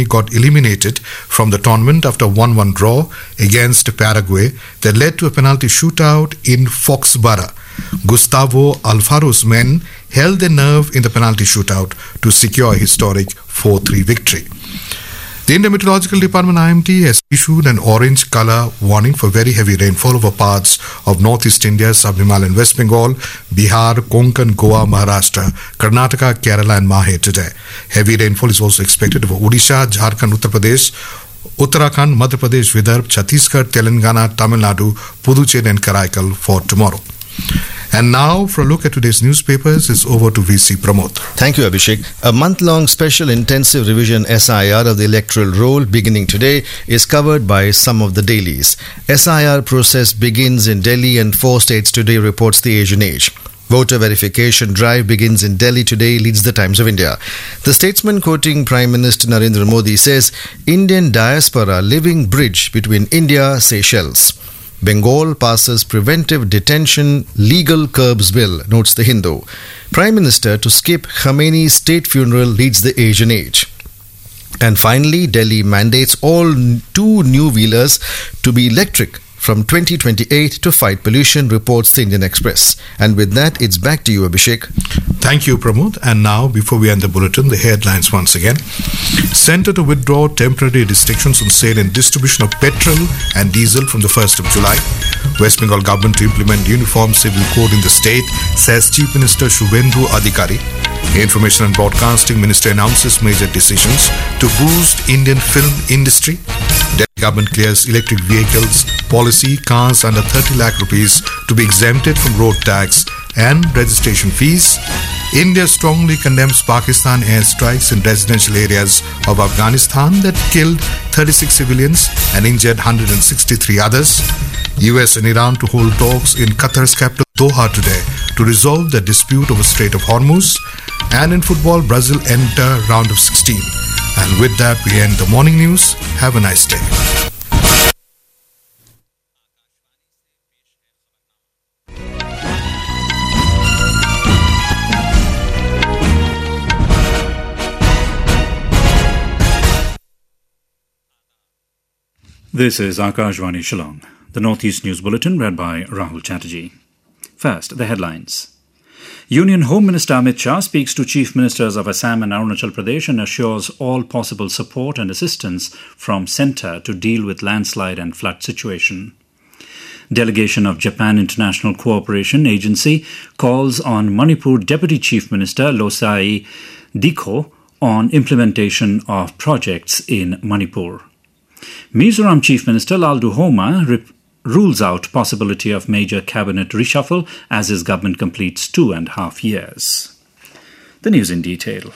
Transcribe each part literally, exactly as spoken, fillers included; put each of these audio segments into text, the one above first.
Germany got eliminated from the tournament after a one one draw against Paraguay that led to a penalty shootout in Foxborough. Gustavo Alfaro's men held their nerve in the penalty shootout to secure a historic four three victory. The Indian Meteorological Department I M D has issued an orange colour warning for very heavy rainfall over parts of northeast India, sub-Himalayan West Bengal, Bihar, Konkan, Goa, Maharashtra, Karnataka, Kerala and Mahe today. Heavy rainfall is also expected over Odisha, Jharkhand, Uttar Pradesh, Uttarakhand, Madhya Pradesh, Vidarbha, Chhattisgarh, Telangana, Tamil Nadu, Puducherry and Karaikal for tomorrow. And now, for a look at today's newspapers, it's over to V C Pramod. Thank you, Abhishek. A month-long special intensive revision S I R of the electoral roll beginning today is covered by some of the dailies. S I R process begins in Delhi and four states today, reports the Asian Age. Voter verification drive begins in Delhi today, leads the Times of India. The statesman, quoting Prime Minister Narendra Modi, says, Indian diaspora living bridge between India, Seychelles. Bengal passes preventive detention legal curbs bill, notes the Hindu. Prime Minister to skip Khamenei's state funeral, leads the Asian Age. And finally, Delhi mandates all two new-wheelers to be electric from twenty twenty-eight to fight pollution, reports the Indian Express. And with that, it's back to you, Abhishek. Thank you, Pramod. And now, before we end the bulletin, the headlines once again. Centre to withdraw temporary restrictions on sale and distribution of petrol and diesel from the first of July. West Bengal government to implement uniform civil code in the state, says Chief Minister Shubhendu Adhikari. Information and Broadcasting Minister announces major decisions to boost Indian film industry. Delhi government clears electric vehicles policy, cars under thirty lakh rupees to be exempted from road tax and registration fees. India strongly condemns Pakistan airstrikes in residential areas of Afghanistan that killed thirty-six civilians and injured one hundred sixty-three others. U S and Iran to hold talks in Qatar's capital Doha today to resolve the dispute over Strait of Hormuz. And in football, Brazil enter round of sixteen. And with that, we end the morning news. Have a nice day. This is Akashvani Shillong, the Northeast News Bulletin read by Rahul Chatterjee. First, the headlines. Union Home Minister Amit Shah speaks to Chief Ministers of Assam and Arunachal Pradesh and assures all possible support and assistance from centre to deal with landslide and flood situation. Delegation of Japan International Cooperation Agency calls on Manipur Deputy Chief Minister Losai Dikho on implementation of projects in Manipur. Mizoram Chief Minister Lalduhoma rep- rules out possibility of major cabinet reshuffle as his government completes two and a half years. The news in detail.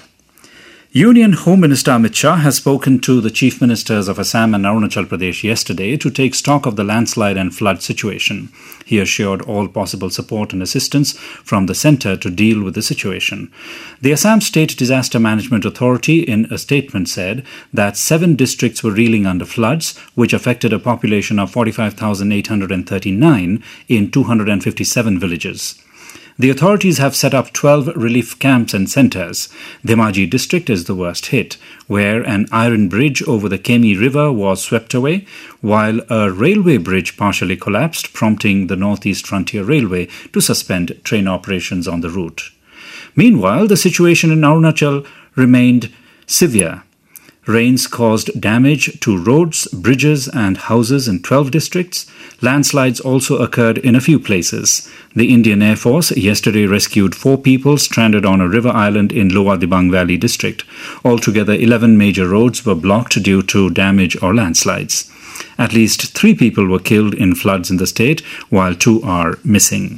Union Home Minister Amit Shah has spoken to the Chief Ministers of Assam and Arunachal Pradesh yesterday to take stock of the landslide and flood situation. He assured all possible support and assistance from the centre to deal with the situation. The Assam State Disaster Management Authority in a statement said that seven districts were reeling under floods, which affected a population of forty-five thousand eight hundred thirty-nine in two hundred fifty-seven villages. The authorities have set up twelve relief camps and centres. Dhemaji district is the worst hit, where an iron bridge over the Kemi River was swept away, while a railway bridge partially collapsed, prompting the Northeast Frontier Railway to suspend train operations on the route. Meanwhile, the situation in Arunachal remained severe. Rains caused damage to roads, bridges and houses in twelve districts. Landslides also occurred in a few places. The Indian Air Force yesterday rescued four people stranded on a river island in Lower Dibang Valley district. Altogether, eleven major roads were blocked due to damage or landslides. At least three people were killed in floods in the state, while two are missing.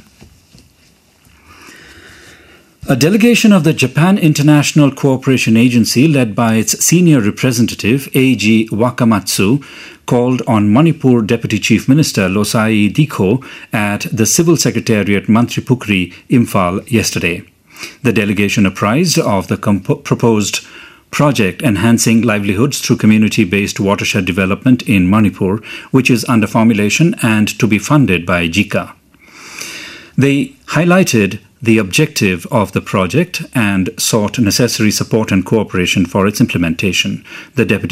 A delegation of the Japan International Cooperation Agency, led by its senior representative, Eiji Wakamatsu, called on Manipur Deputy Chief Minister Losai Dikho at the Civil Secretariat Mantripukri, Imphal, yesterday. The delegation apprised of the comp- proposed project enhancing livelihoods through community-based watershed development in Manipur, which is under formulation and to be funded by JICA. They highlighted the objective of the project and sought necessary support and cooperation for its implementation. The Deputy